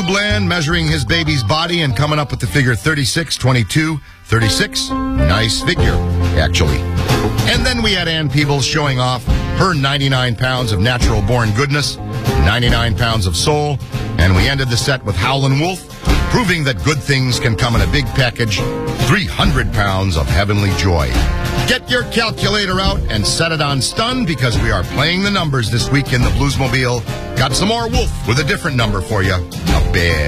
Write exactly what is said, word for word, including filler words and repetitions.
Bland measuring his baby's body and coming up with the figure thirty-six, twenty-two, thirty-six. Nice figure, actually. And then we had Ann Peebles showing off her ninety-nine pounds of natural-born goodness, ninety-nine pounds of soul, and we ended the set with Howlin' Wolf, proving that good things can come in a big package, three hundred pounds of heavenly joy. Get your calculator out and set it on stun because we are playing the numbers this week in the Bluesmobile. Got some more Wolf with a different number for you. A bad